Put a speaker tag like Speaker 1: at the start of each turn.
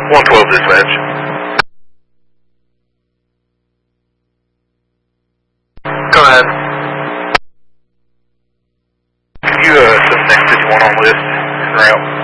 Speaker 1: 112 dispatch. Go ahead. Can you send next 51 on list and route?